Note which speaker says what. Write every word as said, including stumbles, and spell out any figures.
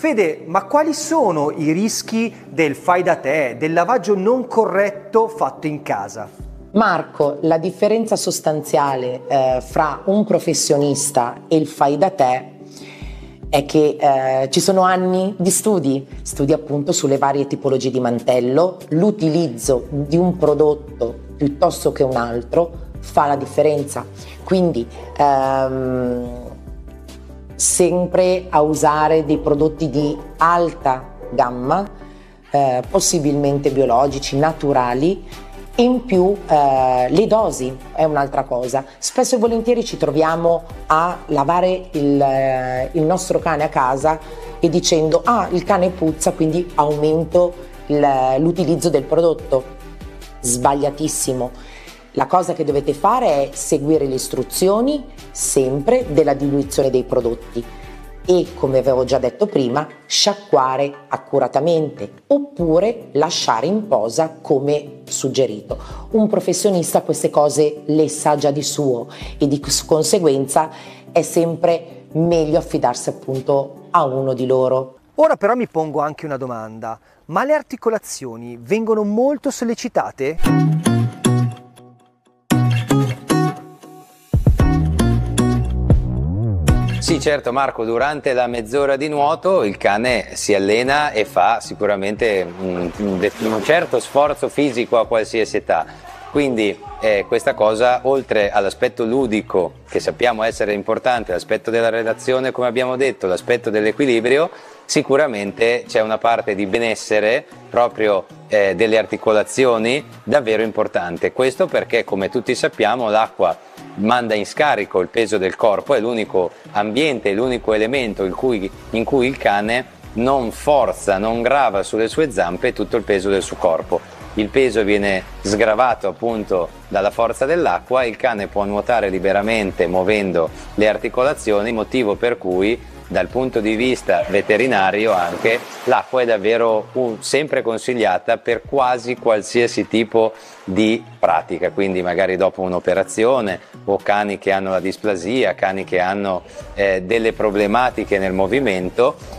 Speaker 1: Fede, ma quali sono i rischi del fai da te, del lavaggio non corretto fatto in casa?
Speaker 2: Marco, la differenza sostanziale eh, fra un professionista e il fai da te è che eh, ci sono anni di studi, studi appunto sulle varie tipologie di mantello, l'utilizzo di un prodotto piuttosto che un altro fa la differenza, quindi ehm, sempre a usare dei prodotti di alta gamma, eh, possibilmente biologici, naturali. In più eh, le dosi è un'altra cosa. Spesso e volentieri ci troviamo a lavare il, eh, il nostro cane a casa e dicendo ah, il cane puzza, quindi aumento il, l'utilizzo del prodotto. Sbagliatissimo. La cosa che dovete fare è seguire le istruzioni sempre della diluizione dei prodotti e, come avevo già detto prima, sciacquare accuratamente oppure lasciare in posa come suggerito. Un professionista queste cose le sa già di suo e di conseguenza è sempre meglio affidarsi appunto a uno di loro.
Speaker 1: Ora però mi pongo anche una domanda, ma le articolazioni vengono molto sollecitate?
Speaker 3: Sì, certo Marco, durante la mezz'ora di nuoto il cane si allena e fa sicuramente un, un certo sforzo fisico a qualsiasi età, quindi eh, questa cosa, oltre all'aspetto ludico che sappiamo essere importante, l'aspetto della relazione come abbiamo detto, l'aspetto dell'equilibrio, sicuramente c'è una parte di benessere proprio eh, delle articolazioni davvero importante. Questo perché, come tutti sappiamo, l'acqua manda in scarico il peso del corpo, è l'unico ambiente, l'unico elemento in cui, in cui il cane non forza, non grava sulle sue zampe tutto il peso del suo corpo. Il peso viene sgravato appunto dalla forza dell'acqua e il cane può nuotare liberamente muovendo le articolazioni, motivo per cui dal punto di vista veterinario anche l'acqua è davvero un, sempre consigliata per quasi qualsiasi tipo di pratica, quindi magari dopo un'operazione o cani che hanno la displasia, cani che hanno eh, delle problematiche nel movimento,